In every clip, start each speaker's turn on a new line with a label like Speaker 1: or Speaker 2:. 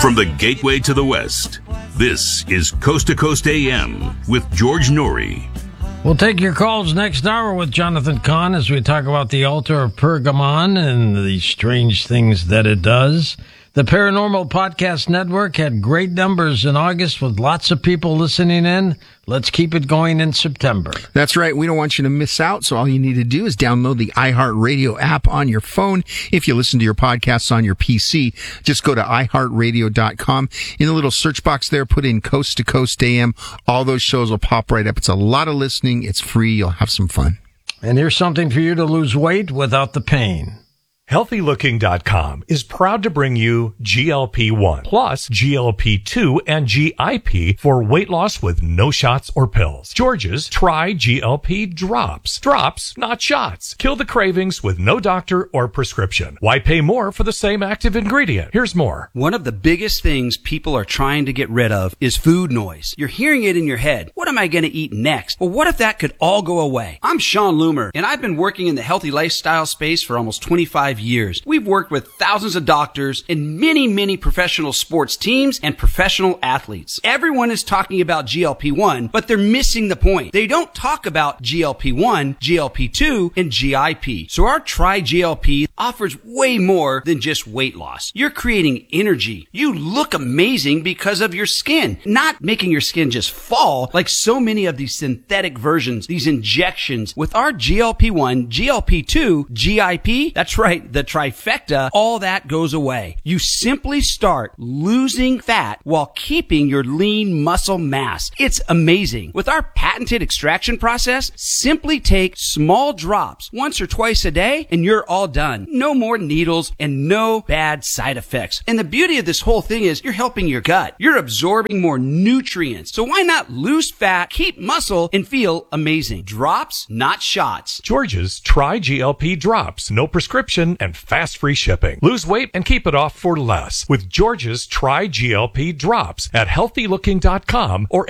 Speaker 1: From the gateway to the West, this is Coast to Coast AM with George Noory.
Speaker 2: We'll take your calls next hour with Jonathan Cahn as we talk about the altar of Pergamon and the strange things that it does. The Paranormal Podcast Network had great numbers in August with lots of people listening in. Let's keep it going in September.
Speaker 3: That's right. We don't want you to miss out. So all you need to do is download the iHeartRadio app on your phone. If you listen to your podcasts on your PC, just go to iHeartRadio.com. In the little search box there, put in Coast to Coast AM. All those shows will pop right up. It's a lot of listening. It's free. You'll have some fun.
Speaker 2: And here's something for you to lose weight without the pain.
Speaker 4: HealthyLooking.com is proud to bring you GLP-1 plus GLP-2 and GIP for weight loss with no shots or pills. George's Try GLP Drops. Drops, not shots. Kill the cravings with no doctor or prescription. Why pay more for the same active ingredient? Here's more.
Speaker 5: One of the biggest things people are trying to get rid of is food noise. You're hearing it in your head. What am I going to eat next? Well, what if that could all go away? I'm Sean Loomer, and I've been working in the healthy lifestyle space for almost 25 years. We've worked with thousands of doctors and many professional sports teams and professional athletes. Everyone is talking about GLP-1, but they're missing the point. They don't talk about GLP-1, GLP-2, and GIP. So our Try GLP offers way more than just weight loss. You're creating energy. You look amazing because of your skin, not making your skin just fall like so many of these synthetic versions, these injections. With our GLP-1, GLP-2, GIP, that's right, the trifecta, all that goes away. You simply start losing fat while keeping your lean muscle mass. It's amazing. With our patented extraction process, simply take small drops once or twice a day and you're all done. No more needles and no bad side effects. And the beauty of this whole thing is you're helping your gut. You're absorbing more nutrients. So why not lose fat, keep muscle, and feel amazing? Drops, not shots.
Speaker 4: George's Try GLP Drops. No prescription and fast free shipping. Lose weight and keep it off for less with George's Try GLP Drops at HealthyLooking.com or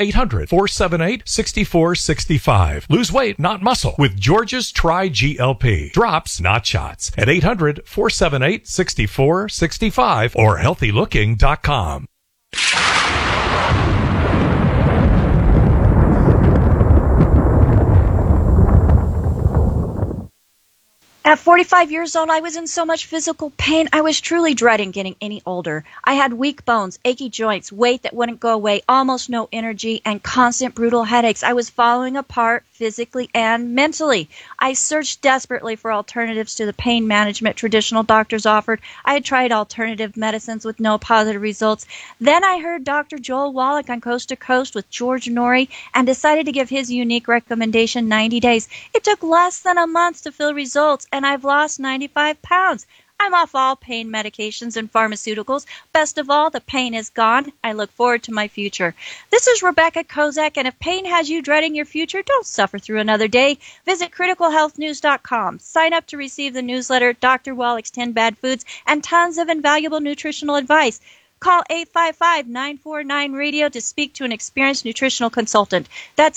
Speaker 4: 800-478-6465. Lose weight, not muscle, with George's Try GLP Drops, not shots, at 800-478-6465 or HealthyLooking.com.
Speaker 6: At 45 years old, I was in so much physical pain, I was truly dreading getting any older. I had weak bones, achy joints, weight that wouldn't go away, almost no energy, and constant brutal headaches. I was falling apart physically and mentally. I searched desperately for alternatives to the pain management traditional doctors offered. I had tried alternative medicines with no positive results. Then I heard Dr. Joel Wallach on Coast to Coast with George Noory and decided to give his unique recommendation 90 days. It took less than a month to feel results, and I've lost 95 pounds. I'm off all pain medications and pharmaceuticals. Best of all, the pain is gone. I look forward to my future. This is Rebecca Kozak, and if pain has you dreading your future, don't suffer through another day. Visit criticalhealthnews.com. Sign up to receive the newsletter, Dr. Wallach's 10 Bad Foods, and tons of invaluable nutritional advice. Call 855-949-RADIO to speak to an experienced nutritional consultant. That's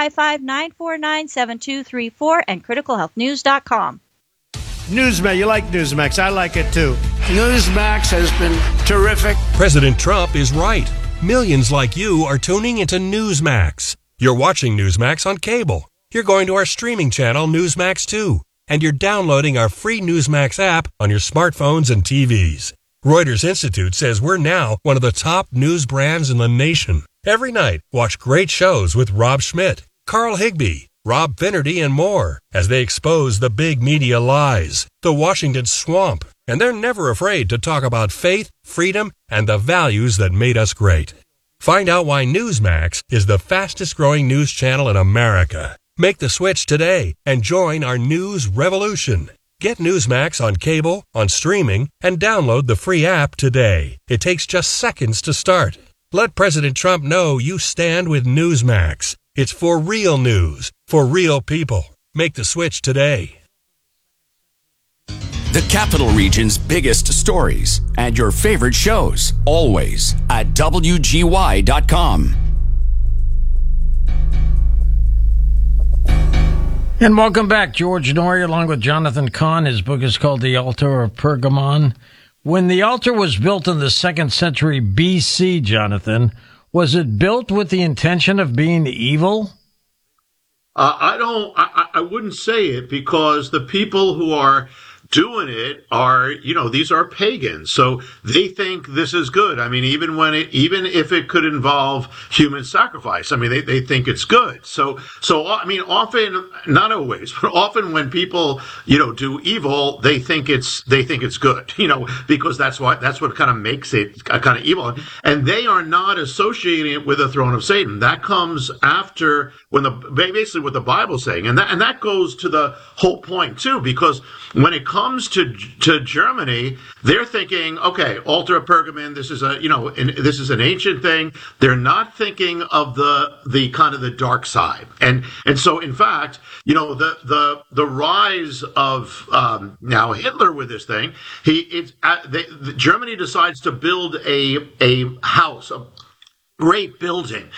Speaker 6: 855-949-7234 and criticalhealthnews.com.
Speaker 7: Newsmax, you like Newsmax. I like it too. Newsmax has been terrific.
Speaker 8: President Trump is right. Millions like you are tuning into Newsmax. You're watching Newsmax on cable. You're going to our streaming channel, Newsmax 2. And you're downloading our free Newsmax app on your smartphones and TVs. Reuters Institute says we're now one of the top news brands in the nation. Every night, watch great shows with Rob Schmidt, Carl Higbie, Rob Finnerty, and more as they expose the big media lies, the Washington swamp, and they're never afraid to talk about faith, freedom, and the values that made us great. Find out why Newsmax is the fastest-growing news channel in America. Make the switch today and join our news revolution. Get Newsmax on cable, on streaming, and download the free app today. It takes just seconds to start. Let President Trump know you stand with Newsmax. It's for real news, for real people. Make the switch today.
Speaker 9: The Capital Region's biggest stories and your favorite shows, always at WGY.com.
Speaker 2: And welcome back, George Noory, along with Jonathan Cahn. His book is called The Altar of Pergamon. When the altar was built in the 2nd century BC, Jonathan, was it built with the intention of being evil?
Speaker 10: I wouldn't say it, because the people who are doing it are, these are pagans. So they think this is good. I mean, even if it could involve human sacrifice, I mean, they think it's good. So, I mean, often, not always, but often when people, do evil, they think it's good, because that's what kind of makes it kind of evil. And they are not associating it with the throne of Satan. That comes after basically what the Bible's saying. And that goes to the whole point too, because when it comes to Germany, they're thinking, okay, altar of Pergamon, this is this is an ancient thing. They're not thinking of the kind of the dark side. And so in fact, the rise of now Hitler with this thing, Germany decides to build a house, a great building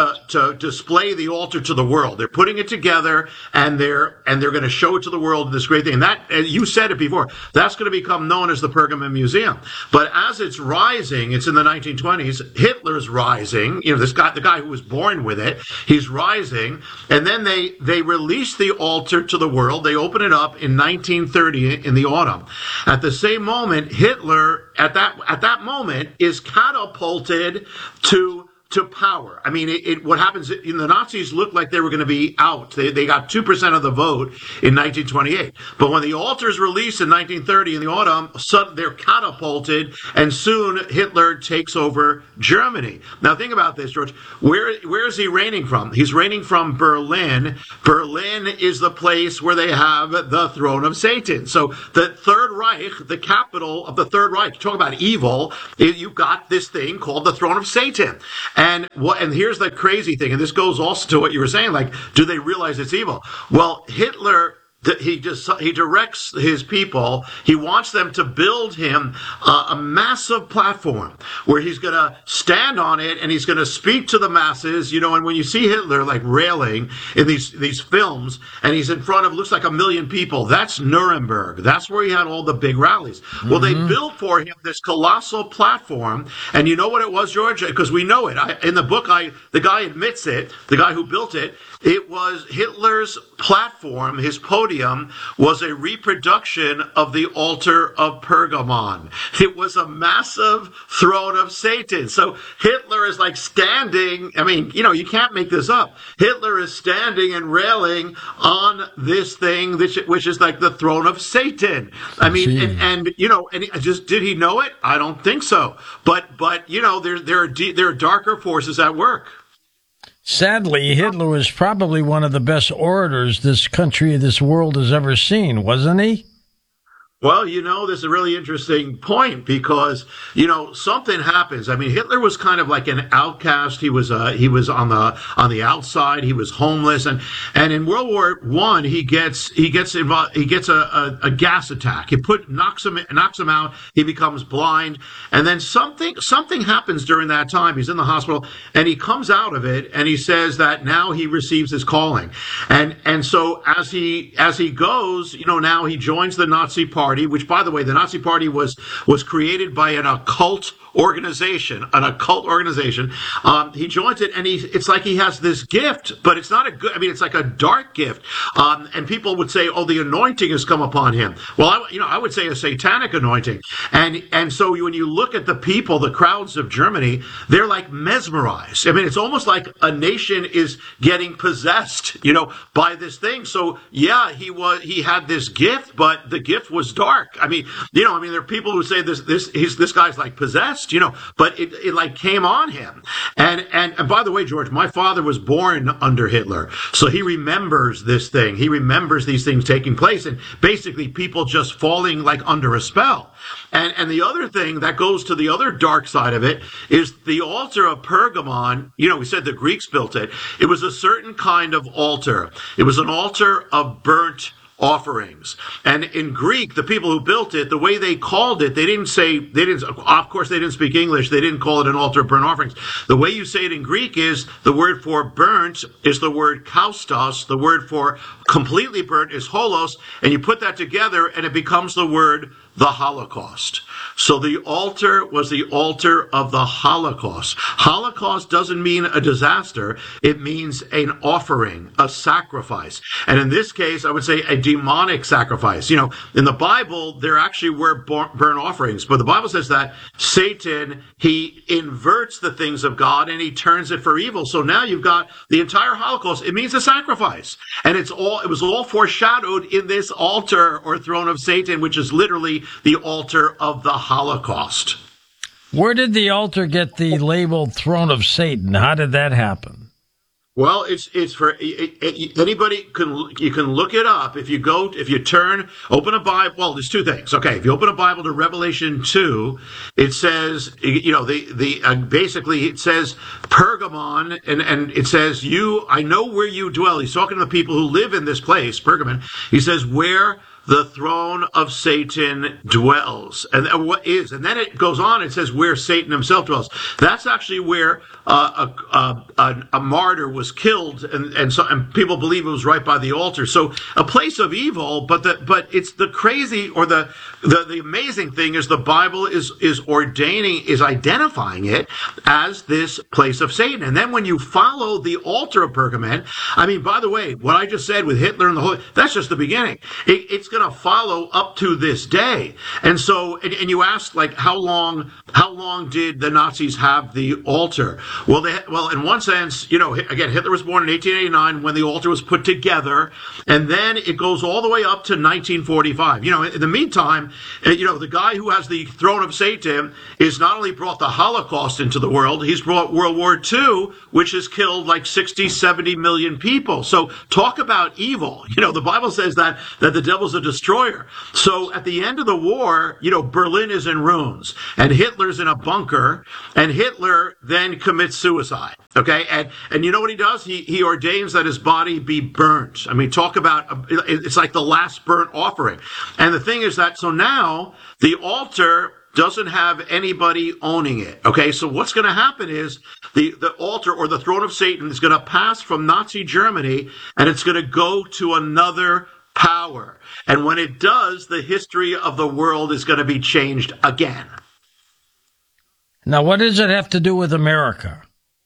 Speaker 10: to display the altar to the world. They're putting it together, and they're going to show it to the world, this great thing. And that, you said it before, that's going to become known as the Pergamon Museum. But as it's rising, it's in the 1920s, Hitler's rising, this guy, the guy who was born with it, he's rising, and then they release the altar to the world. They open it up in 1930 in the autumn. At the same moment, Hitler, at that moment, is catapulted to power. I mean, what happens, the Nazis looked like they were going to be out. They got 2% of the vote in 1928. But when the altar is released in 1930 in the autumn, they're catapulted, and soon Hitler takes over Germany. Now think about this, George. Where is he reigning from? He's reigning from Berlin. Berlin is the place where they have the throne of Satan. So the Third Reich, the capital of the Third Reich, talk about evil, you've got this thing called the throne of Satan. And here's the crazy thing, and this goes also to what you were saying, like, do they realize it's evil? Well, Hitler, he directs his people. He wants them to build him a massive platform where he's going to stand on it, and he's going to speak to the masses. And when you see Hitler like railing in these films, and he's in front of, looks like 1 million people, that's Nuremberg. That's where he had all the big rallies. Mm-hmm. Well, they built for him this colossal platform, and you know what it was, George? Because we know it. In the book, the guy admits it. The guy who built it. It was Hitler's platform, his podium, was a reproduction of the altar of Pergamon. It was a massive throne of Satan. So Hitler is like standing, I mean, you can't make this up. Hitler is standing and railing on this thing, which is like the throne of Satan. I mean, and did he know it? I don't think so. But there are darker forces at work.
Speaker 2: Sadly, Hitler was probably one of the best orators this country, this world has ever seen, wasn't he?
Speaker 10: Well, there's a really interesting point, because, something happens. I mean, Hitler was kind of like an outcast. He was on the outside. He was homeless. And in World War I, he gets involved. He gets a gas attack. It knocks him out. He becomes blind. And then something happens during that time. He's in the hospital, and he comes out of it, and he says that now he receives his calling. And so as he goes, now he joins the Nazi Party, which, by the way, the Nazi Party was created by an occult organization. He joins it, and it's like he has this gift, but it's not it's like a dark gift. And people would say, oh, the anointing has come upon him. Well, I would say a satanic anointing. And so when you look at the people, the crowds of Germany, they're like mesmerized. I mean, it's almost like a nation is getting possessed, by this thing. So yeah, he had this gift, but the gift was dark. I mean, there are people who say this guy's like possessed, but it like came on him. And by the way, George, my father was born under Hitler, so he remembers this thing. He remembers these things taking place, and basically people just falling like under a spell. And the other thing that goes to the other dark side of it is the altar of Pergamon. We said the Greeks built it. It was a certain kind of altar. It was an altar of burnt offerings. And in Greek, the people who built it, the way they called it, of course they didn't speak English, they didn't call it an altar of burnt offerings. The way you say it in Greek is, the word for burnt is the word kaustos, the word for completely burnt is holos, and you put that together and it becomes the word the Holocaust. So the altar was the altar of the Holocaust. Holocaust doesn't mean a disaster. It means an offering, a sacrifice. And in this case, I would say a demonic sacrifice. You know, in the Bible, there actually were burnt offerings, but the Bible says that Satan, he inverts the things of God and he turns it for evil. So now you've got the entire Holocaust. It means a sacrifice. And it was all foreshadowed in this altar or throne of Satan, which is literally the altar of the Holocaust.
Speaker 2: Where did the altar get the label throne of Satan? How did that happen?
Speaker 10: Well, it's for anybody you can look it up. If you open a Bible. Well, there's two things. Okay, if you open a Bible to Revelation 2, it says, you know, basically it says Pergamon, and it says I know where you dwell. He's talking to the people who live in this place, Pergamon. He says where the throne of Satan dwells. And then it goes on, it says where Satan himself dwells. That's actually where a martyr was killed, and people believe it was right by the altar. So a place of evil, but it's the crazy, or the amazing thing is the Bible is identifying it as this place of Satan. And then when you follow the altar of Pergamon, I mean, by the way, what I just said with Hitler and the whole, that's just the beginning. It's going to follow up to this day. And so, and you asked, like, how long did the Nazis have the altar? Well, in one sense, you know, again, Hitler was born in 1889 when the altar was put together, and then it goes all the way up to 1945. You know, in the meantime, you know, the guy who has the throne of Satan is not only brought the Holocaust into the world, he's brought World War II, which has killed like 60, 70 million people. So talk about evil. You know, the Bible says that the devil's a destroyer. So at the end of the war, you know, Berlin is in ruins, and Hitler's in a bunker, and Hitler then commits suicide. Okay, and you know what he does? He ordains that his body be burnt. I mean, talk about, it's like the last burnt offering. And the thing is that, so now the altar doesn't have anybody owning it. Okay, so what's going to happen is the altar, or the throne of Satan, is going to pass from Nazi Germany, and it's going to go to another power. And when it does, the history of the world is going to be changed again.
Speaker 2: Now, what does it have to do with America?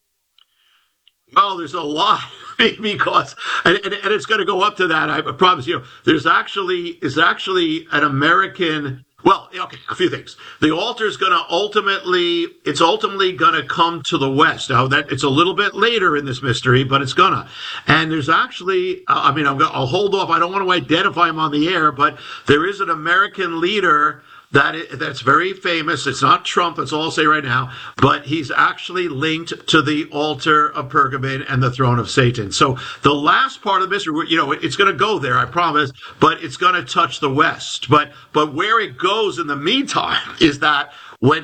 Speaker 10: Well, there's a lot, because, and it's going to go up to that. I promise you. There's actually an American. Well, okay, a few things. The altar is going to ultimately going to come to the west. Now, that it's a little bit later in this mystery, but it's gonna. And there's actually, I'll hold off. I don't want to identify him on the air, but there is an American leader that's very famous. It's not Trump, that's all I'll say right now, but he's actually linked to the altar of Pergamon and the throne of Satan. So the last part of the mystery, you know, it's going to go there, I promise, but it's going to touch the West. But where it goes in the meantime is that when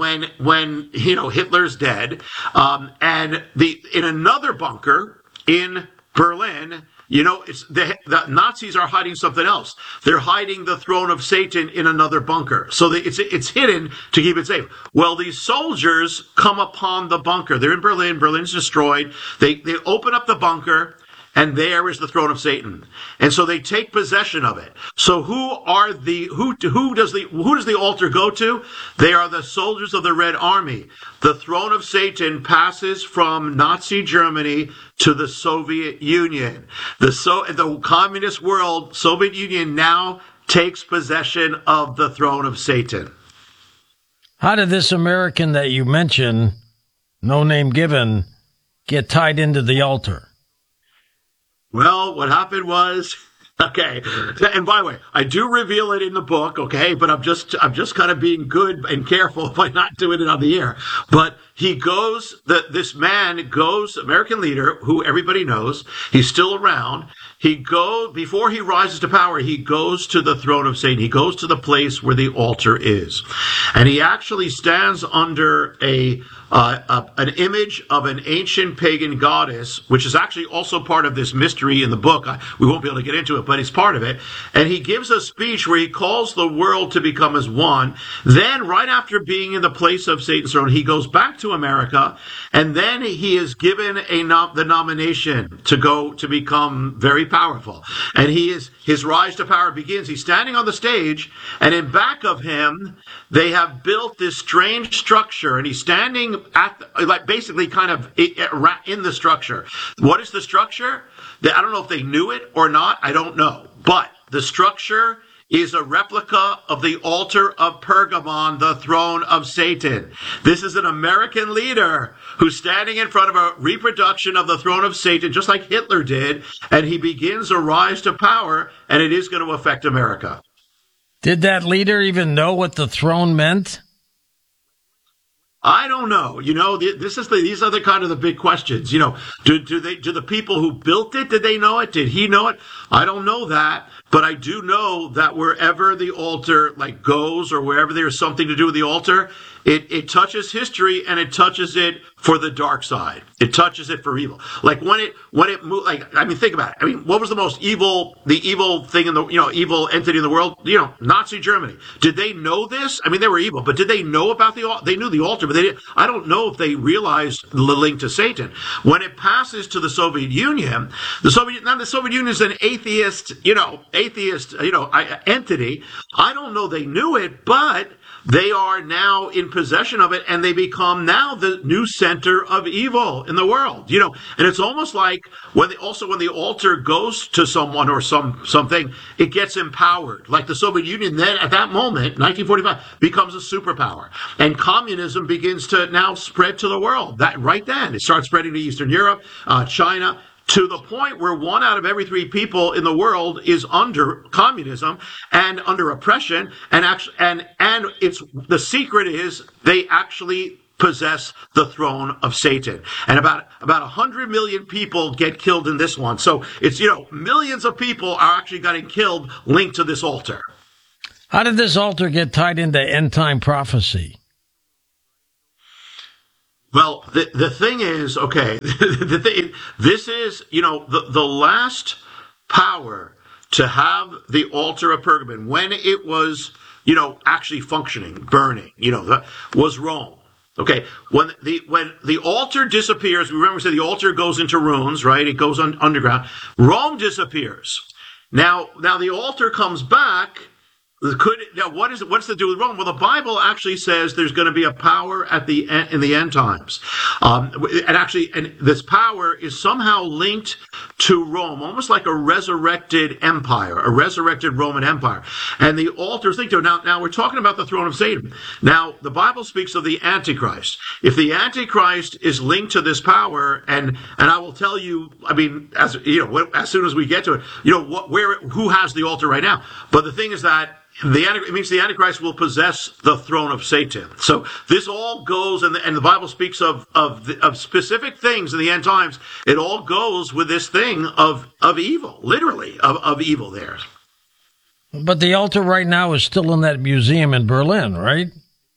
Speaker 10: you know, Hitler's dead, and in another bunker in Berlin, you know, the Nazis are hiding something else. They're hiding the throne of Satan in another bunker. So it's hidden to keep it safe. Well, these soldiers come upon the bunker. They're in Berlin. Berlin's destroyed. They open up the bunker, and there is the throne of Satan. And so they take possession of it. So who does the altar go to? They are the soldiers of the Red Army. The throne of Satan passes from Nazi Germany to the Soviet Union. The communist world, Soviet Union, now takes possession of the throne of Satan.
Speaker 2: How did this American that you mentioned, no name given, get tied into the altar?
Speaker 10: Well, what happened was, okay, and by the way, I do reveal it in the book, okay, but I'm just kind of being good and careful by not doing it on the air. But this man goes, American leader, who everybody knows, he's still around. Before he rises to power, he goes to the throne of Satan. He goes to the place where the altar is. And he actually stands under an image of an ancient pagan goddess, which is actually also part of this mystery in the book. We won't be able to get into it, but it's part of it. And he gives a speech where he calls the world to become as one. Then, right after being in the place of Satan's throne, he goes back to to America, and then he is given the nomination to become very powerful. And his rise to power begins. He's standing on the stage, and in back of him, they have built this strange structure, and he's standing basically kind of in the structure. What is the structure? I don't know if they knew it or not. I don't know. But the structure is a replica of the altar of Pergamon, the throne of Satan. This is an American leader who's standing in front of a reproduction of the throne of Satan, just like Hitler did, and he begins a rise to power, and it is going to affect America.
Speaker 2: Did that leader even know what the throne meant?
Speaker 10: I don't know. These are the kind of the big questions. Do the people who built it, did they know it? Did he know it? I don't know that. But I do know that wherever the altar goes, or wherever there's something to do with the altar, it touches history, and it touches it for the dark side. It touches it for evil. When it moved, think about it. What was the most evil thing in the, evil entity in the world? Nazi Germany. Did they know this? They were evil, but did they know about they knew the altar, but I don't know if they realized the link to Satan. When it passes to the Soviet Union, the Soviet Union is an atheist entity. I don't know they knew it, but they are now in possession of it, and they become now the new center of evil in the world. And it's almost like when the altar goes to someone or something, it gets empowered. Like the Soviet Union then, at that moment, 1945, becomes a superpower, and communism begins to now spread to the world. That right then, it starts spreading to Eastern Europe, China, to the point where 1 out of every 3 people in the world is under communism and under oppression, and it's the secret is they actually possess the throne of Satan, and about 100 million people get killed in this one. So it's millions of people are actually getting killed linked to this altar.
Speaker 2: How did this altar get tied into end time prophecy?
Speaker 10: Well, the thing is, okay, this is, the last power to have the altar of Pergamon, when it was, actually functioning, burning, was Rome. Okay, when the altar disappears, remember we said the altar goes into ruins, right? It goes underground. Rome disappears. Now the altar comes back. What's to do with Rome? Well, the Bible actually says there's going to be a power in the end times, and this power is somehow linked to Rome, almost like a resurrected empire, a resurrected Roman Empire, and the altar is linked to it. Now we're talking about the throne of Satan. Now the Bible speaks of the Antichrist. If the Antichrist is linked to this power, and I will tell you, as soon as we get to it, who has the altar right now? But the thing is that it means the Antichrist will possess the throne of Satan. So this all goes, and the Bible speaks of specific things in the end times. It all goes with this thing of evil, literally of evil there.
Speaker 2: But the altar right now is still in that museum in Berlin, right?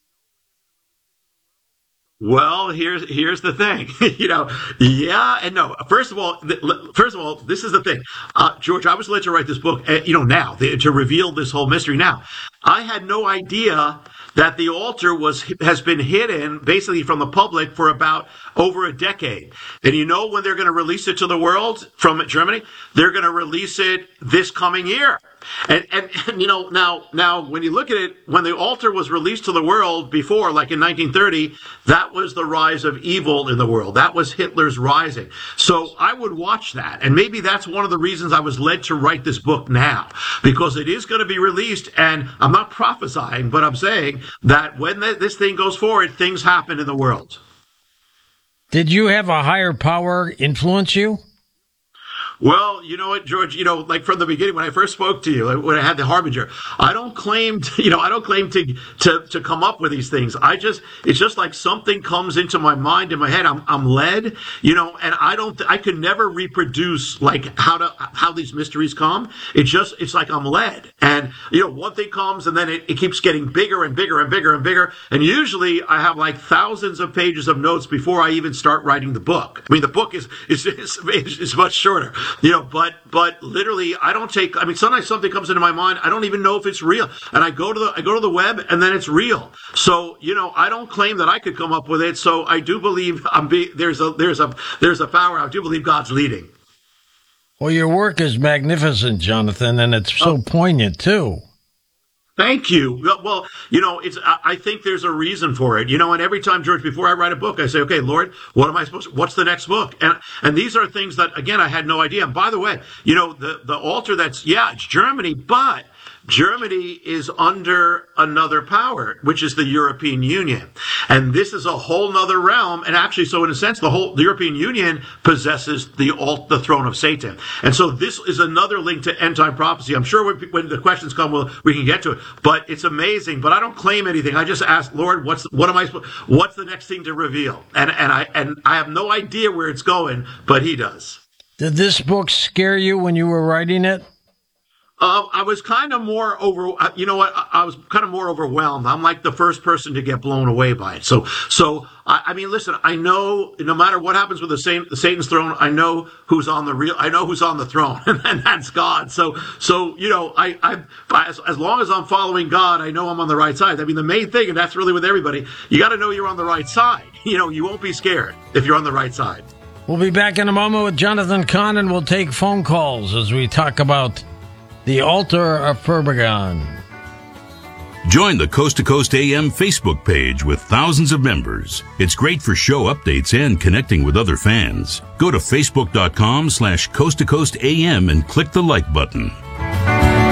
Speaker 10: Well, here's the thing, yeah and no. First of all, this is the thing, George. I was led to write this book, now to reveal this whole mystery. Now, I had no idea that the altar has been hidden basically from the public for about over a decade. And when they're going to release it to the world from Germany? They're going to release it this coming year. And now when you look at it, when the altar was released to the world before, like in 1930, that was the rise of evil in the world. That was Hitler's rising. So I would watch that. And maybe that's one of the reasons I was led to write this book now, because it is going to be released. And I'm not prophesying, but I'm saying that when this thing goes forward, things happen in the world.
Speaker 2: Did you have a higher power influence you?
Speaker 10: Well, you know what, George, like from the beginning, when I first spoke to you, when I had the Harbinger, I don't claim to come up with these things. It's just like something comes into my mind, in my head. I'm led, and I could never reproduce like how these mysteries come. It's like I'm led, and one thing comes, and then it keeps getting bigger and bigger and bigger and bigger. And usually I have like thousands of pages of notes before I even start writing the book. The book is much shorter. but literally, I don't take. I mean, sometimes something comes into my mind. I don't even know if it's real, and I go to the web, and then it's real. So I don't claim that I could come up with it. So I do believe there's a power. I do believe God's leading.
Speaker 2: Well, your work is magnificent, Jonathan, and it's so poignant too.
Speaker 10: Thank you. Well, I think there's a reason for it, and every time, George, before I write a book, I say, okay, Lord, what's the next book? And these are things that, again, I had no idea. And by the way, the altar it's Germany, but Germany is under another power, which is the European Union. And this is a whole nother realm. And actually, so in a sense, the European Union possesses the throne of Satan. And so this is another link to end time prophecy. I'm sure when the questions come, we can get to it, but it's amazing. But I don't claim anything. I just ask, Lord, what's the next thing to reveal? And I have no idea where it's going, but he does.
Speaker 2: Did this book scare you when you were writing it?
Speaker 10: I was kind of more I was kind of more overwhelmed. I'm like the first person to get blown away by it. So I mean, listen, I know no matter what happens with Satan's throne, I know who's on the throne, and that's God. So I as long as I'm following God, I know I'm on the right side. I mean, the main thing, and that's really with everybody, you got to know you're on the right side. You won't be scared if you're on the right side.
Speaker 2: We'll be back in a moment with Jonathan Cahn, and we'll take phone calls as we talk about the altar of Pergamon.
Speaker 1: Join the Coast to Coast AM Facebook page with thousands of members. It's great for show updates and connecting with other fans. Go to facebook.com/Coast to Coast AM and click the like button.